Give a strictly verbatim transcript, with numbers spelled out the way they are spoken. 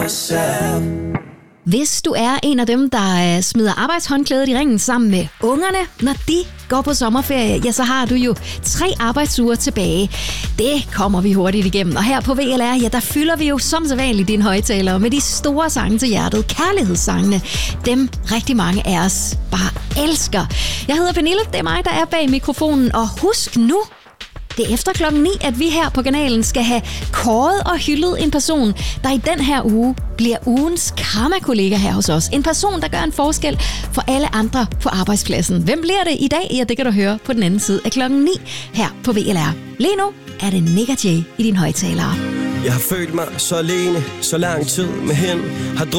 Hvis du er en af dem, der smider arbejdshåndklædet i ringen sammen med ungerne, når de går på sommerferie, ja, så har du jo tre arbejdsuger tilbage. Det kommer vi hurtigt igennem. Og her på V L R, ja, der fylder vi jo som sædvanligt dine højtalere med de store sange til hjertet. Kærlighedssangene. Dem rigtig mange af os bare elsker. Jeg hedder Pernille, det er mig, der er bag mikrofonen. Og husk nu, det er efter klokken ni, at vi her på kanalen skal have kåret og hyldet en person, der i den her uge bliver ugens karma-kollega her hos os. En person, der gør en forskel for alle andre på arbejdspladsen. Hvem bliver det i dag? Ja, det kan du høre på den anden side af klokken ni her på V L R. Lige nu er det Nick og Jay i din højtalere. Jeg har følt mig så alene, så lang tid med hende. Har